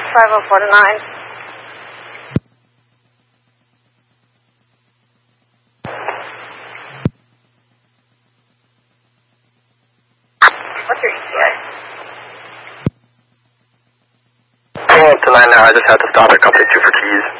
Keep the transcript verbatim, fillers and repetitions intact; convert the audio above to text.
five oh four to nine. What's your E T A? Pulling up to nine now, I just had to stop at company two for keys.